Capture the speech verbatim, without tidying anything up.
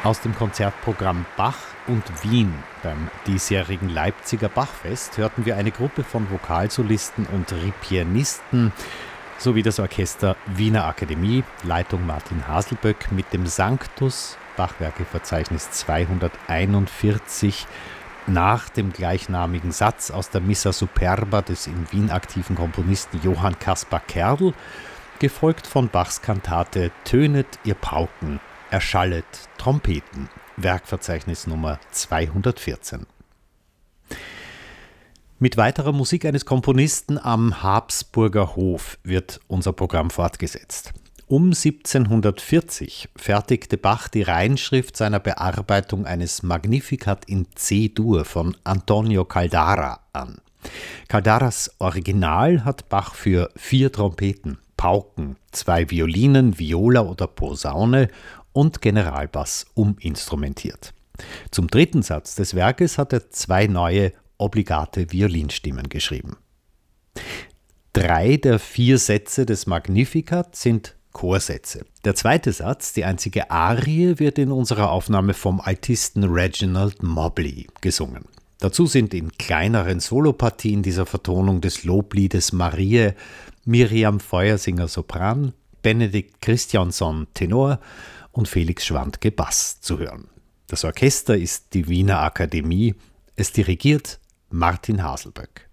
Aus dem Konzertprogramm Bach und Wien beim diesjährigen Leipziger Bachfest hörten wir eine Gruppe von Vokalsolisten und Ripianisten sowie das Orchester Wiener Akademie, Leitung Martin Haselböck, mit dem Sanctus, Bachwerkeverzeichnis zweihunderteinundvierzig, nach dem gleichnamigen Satz aus der Missa Superba des in Wien aktiven Komponisten Johann Caspar Kerl, gefolgt von Bachs Kantate Tönet ihr Pauken, erschallet Trompeten, Werkverzeichnis Nummer zweihundertvierzehn. Mit weiterer Musik eines Komponisten am Habsburger Hof wird unser Programm fortgesetzt. Um siebzehnhundertvierzig fertigte Bach die Reinschrift seiner Bearbeitung eines Magnificat in C-Dur von Antonio Caldara an. Caldaras Original hat Bach für vier Trompeten, Pauken, zwei Violinen, Viola oder Posaune und Generalbass uminstrumentiert. Zum dritten Satz des Werkes hat er zwei neue obligate Violinstimmen geschrieben. Drei der vier Sätze des Magnificat sind Chorsätze. Der zweite Satz, die einzige Arie, wird in unserer Aufnahme vom Altisten Reginald Mobley gesungen. Dazu sind in kleineren Solopartien dieser Vertonung des Lobliedes Marie Miriam Feuersinger Sopran, Benedikt Christiansson Tenor und Felix Schwantke Bass zu hören. Das Orchester ist die Wiener Akademie. Es dirigiert Martin Haselböck.